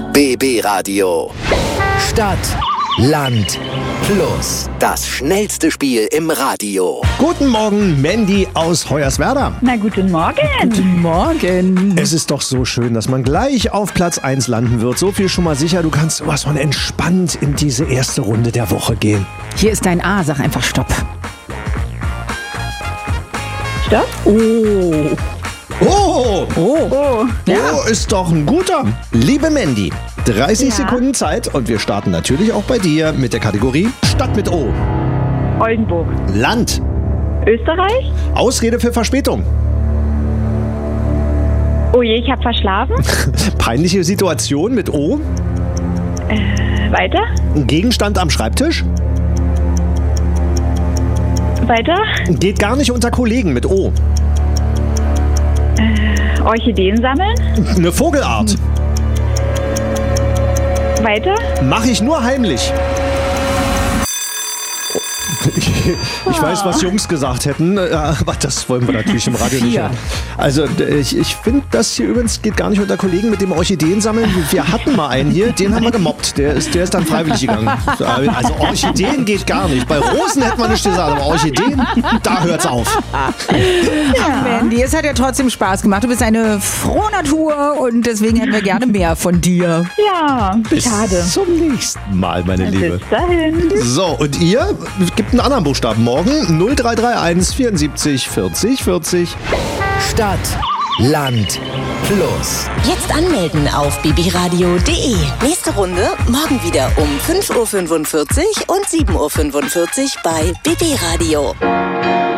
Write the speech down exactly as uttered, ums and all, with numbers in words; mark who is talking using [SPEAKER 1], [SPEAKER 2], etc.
[SPEAKER 1] B B Radio.
[SPEAKER 2] Stadt, Land, Plus.
[SPEAKER 1] Das schnellste Spiel im Radio.
[SPEAKER 3] Guten Morgen, Mandy aus Hoyerswerda.
[SPEAKER 4] Na, guten Morgen.
[SPEAKER 5] Guten Morgen.
[SPEAKER 3] Es ist doch so schön, dass man gleich auf Platz eins landen wird. So viel schon mal sicher, du kannst sowas von entspannt in diese erste Runde der Woche gehen.
[SPEAKER 5] Hier ist dein A, sag einfach Stopp.
[SPEAKER 4] Stopp.
[SPEAKER 5] Oh.
[SPEAKER 3] Oh,
[SPEAKER 5] Oh.
[SPEAKER 4] Oh,
[SPEAKER 5] Ja.
[SPEAKER 3] oh, ist doch ein guter. Liebe Mandy, dreißig
[SPEAKER 4] Ja.
[SPEAKER 3] Sekunden Zeit und wir starten natürlich auch bei dir mit der Kategorie Stadt mit O.
[SPEAKER 4] Oldenburg.
[SPEAKER 3] Land.
[SPEAKER 4] Österreich.
[SPEAKER 3] Ausrede für Verspätung.
[SPEAKER 4] Oh je, ich habe verschlafen.
[SPEAKER 3] Peinliche Situation mit O.
[SPEAKER 4] Weiter.
[SPEAKER 3] Gegenstand am Schreibtisch.
[SPEAKER 4] Weiter.
[SPEAKER 3] Geht gar nicht unter Kollegen mit O.
[SPEAKER 4] Orchideen sammeln.
[SPEAKER 3] Eine Vogelart.
[SPEAKER 4] Weiter.
[SPEAKER 3] Mache ich nur heimlich. Ich, ich weiß, was Jungs gesagt hätten, äh, aber das wollen wir natürlich im Radio nicht
[SPEAKER 5] Vier.
[SPEAKER 3] hören. Also äh, ich, ich finde, das hier übrigens geht gar nicht unter Kollegen mit dem Orchideen sammeln. Wir hatten mal einen hier, den haben wir gemobbt. Der ist, der ist dann freiwillig gegangen. Also Orchideen geht gar nicht. Bei Rosen hätte man nicht gesagt, aber Orchideen, da hört's auf.
[SPEAKER 5] Ach, Mandy, es hat ja trotzdem Spaß gemacht. Du bist eine frohe Natur und deswegen hätten wir gerne mehr von dir.
[SPEAKER 4] Ja,
[SPEAKER 3] Bis
[SPEAKER 4] schade.
[SPEAKER 3] zum nächsten Mal, meine Liebe.
[SPEAKER 4] Bis dahin.
[SPEAKER 3] So, und ihr? Gibt einen anderen Buchstaben morgen. null drei drei eins vierundsiebzig vierzig vierzig.
[SPEAKER 2] Stadt, Land, Plus.
[SPEAKER 6] Jetzt anmelden auf b b radio punkt d e. Nächste Runde morgen wieder um fünf Uhr fünfundvierzig und sieben Uhr fünfundvierzig bei B B Radio.